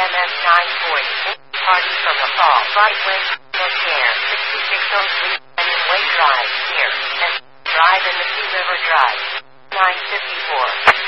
MS 940. Party from the fall. Right wing. Air 6603. Way Drive. Here. Drive in the Sea River Drive. 954.